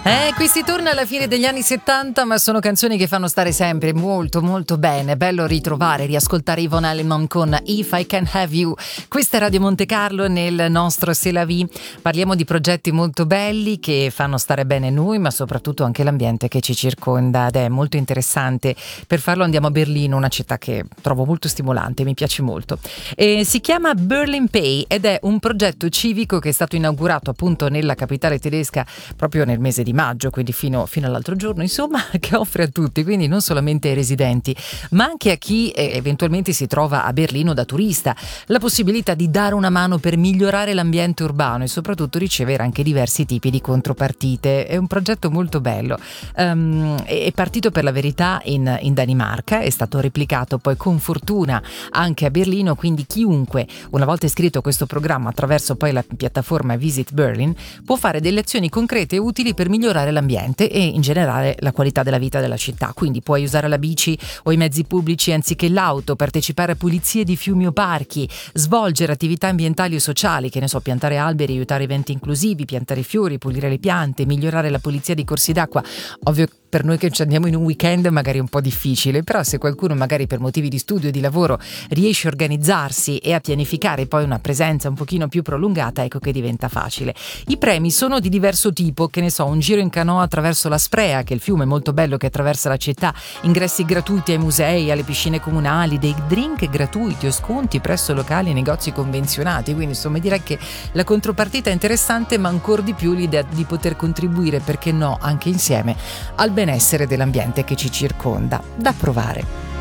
Qui si torna alla fine degli anni 70, ma sono canzoni che fanno stare sempre molto molto bene. Bello ritrovare, riascoltare Yvonne Elliman con If I Can Have You. Questa è Radio Monte Carlo nel nostro C'est la vie. Parliamo di progetti molto belli che fanno stare bene noi, ma soprattutto anche l'ambiente che ci circonda, ed è molto interessante. Per farlo andiamo a Berlino, una città che trovo molto stimolante, mi piace molto. Si chiama Berlin Pay ed è un progetto civico che è stato inaugurato appunto nella capitale tedesca proprio nel mese di maggio, quindi fino all'altro giorno, insomma, che offre a tutti, quindi non solamente ai residenti, ma anche a chi eventualmente si trova a Berlino da turista, la possibilità di dare una mano per migliorare l'ambiente urbano e soprattutto ricevere anche diversi tipi di contropartite. È un progetto molto bello. È partito per la verità in Danimarca, è stato replicato poi con fortuna anche a Berlino, quindi chiunque, una volta iscritto a questo programma attraverso poi la piattaforma Visit Berlin, può fare delle azioni concrete e utili per migliorare l'ambiente e in generale la qualità della vita della città. Quindi puoi usare la bici o i mezzi pubblici anziché l'auto, partecipare a pulizie di fiumi o parchi, svolgere attività ambientali o sociali, che ne so, piantare alberi, aiutare eventi inclusivi, piantare fiori, pulire le piante, migliorare la pulizia di corsi d'acqua. Ovvio, per noi che ci andiamo in un weekend magari è un po' difficile, però se qualcuno magari per motivi di studio o di lavoro riesce a organizzarsi e a pianificare poi una presenza un pochino più prolungata, ecco che diventa facile. I premi sono di diverso tipo, che ne so, un giro in canoa attraverso la Sprea, che è il fiume molto bello che attraversa la città, ingressi gratuiti ai musei, alle piscine comunali, dei drink gratuiti o sconti presso locali e negozi convenzionati. Quindi insomma direi che la contropartita è interessante, ma ancora di più l'idea di poter contribuire, perché no, anche insieme al benessere dell'ambiente che ci circonda. Da provare.